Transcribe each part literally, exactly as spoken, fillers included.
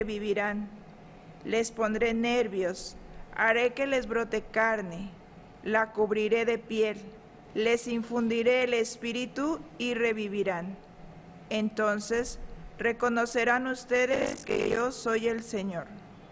vivirán. Les pondré nervios, haré que les brote carne, la cubriré de piel, les infundiré el espíritu y revivirán. Entonces reconocerán ustedes que yo soy el Señor.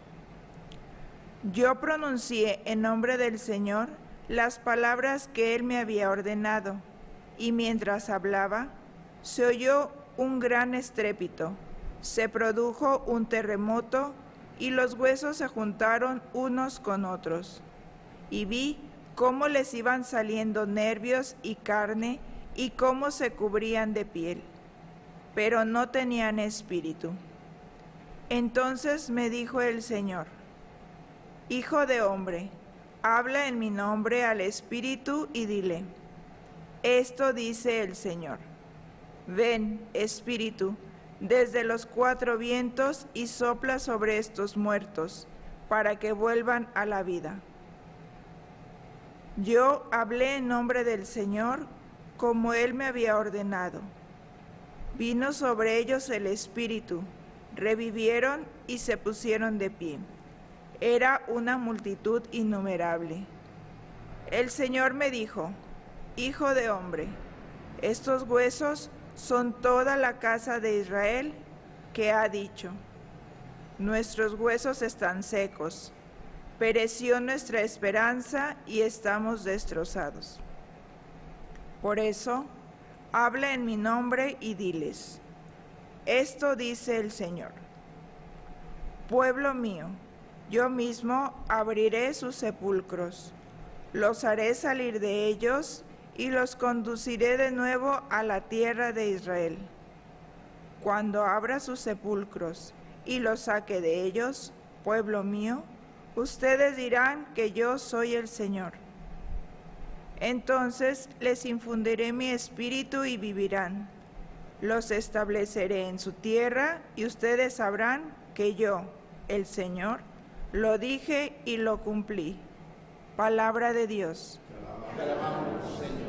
Yo pronuncié en nombre del Señor las palabras que Él me había ordenado, y mientras hablaba, se oyó un gran estrépito, se produjo un terremoto, y los huesos se juntaron unos con otros. Y vi cómo les iban saliendo nervios y carne, y cómo se cubrían de piel, pero no tenían espíritu. Entonces me dijo el Señor: Hijo de hombre, habla en mi nombre al espíritu y dile: esto dice el Señor. Ven, espíritu, desde los cuatro vientos y sopla sobre estos muertos, para que vuelvan a la vida. Yo hablé en nombre del Señor, como Él me había ordenado. Vino sobre ellos el espíritu, revivieron y se pusieron de pie. Era una multitud innumerable. El Señor me dijo: Hijo de hombre, estos huesos son toda la casa de Israel, que ha dicho: nuestros huesos están secos, pereció nuestra esperanza y estamos destrozados. Por eso, habla en mi nombre y diles: esto dice el Señor. Pueblo mío, yo mismo abriré sus sepulcros, los haré salir de ellos y los conduciré de nuevo a la tierra de Israel. Cuando abra sus sepulcros y los saque de ellos, pueblo mío, ustedes dirán que yo soy el Señor. Entonces les infundiré mi espíritu y vivirán. Los estableceré en su tierra y ustedes sabrán que yo, el Señor, lo dije y lo cumplí. Palabra de Dios. Te alabamos, Señor.